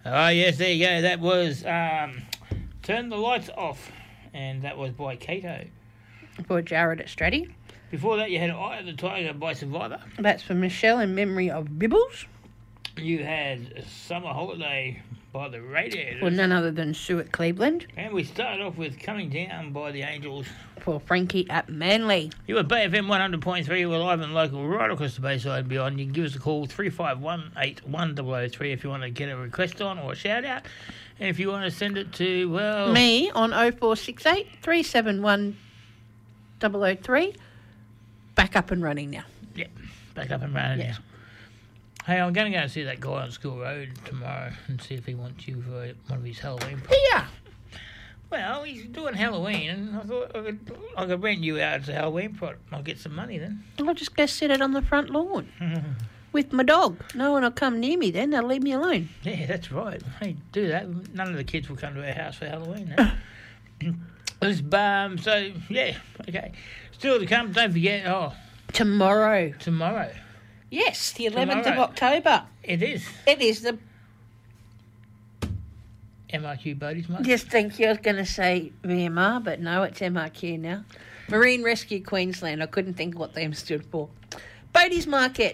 Oh, yes, there you go. That was Turn the Lights Off, and that was by Kato. For Jared at Stratty. Before that, you had Eye of the Tiger by Survivor. That's for Michelle in memory of Bibbles. You had Summer Holiday by the Radiators. For none other than Sue at Cleveland. And we started off with Coming Down by the Angels. For Frankie at Manly. You were BFM 100.3. We're live and local right across the Bayside and beyond. You can give us a call, 351-81003 if you want to get a request on or a shout out. And if you want to send it to, well... me on 0468 371 003. Back up and running now. Yep, back up and running now. Hey, I'm going to go and see that guy on School Road tomorrow and see if he wants you for one of his Halloween projects. Yeah. Well, he's doing Halloween, and I thought I could rent you out as a Halloween project. I'll get some money then. I'll just go sit it on the front lawn with my dog. No one will come near me then. They'll leave me alone. Yeah, that's right. Hey, do that. None of the kids will come to our house for Halloween. So, yeah, okay. Still to come, don't forget, Tomorrow. Yes, the 11th of October. It is. It is the... MRQ Boaties Month. Just think you was going to say VMR, but no, it's MRQ now. Marine Rescue Queensland. I couldn't think of what them stood for. Boaties Market,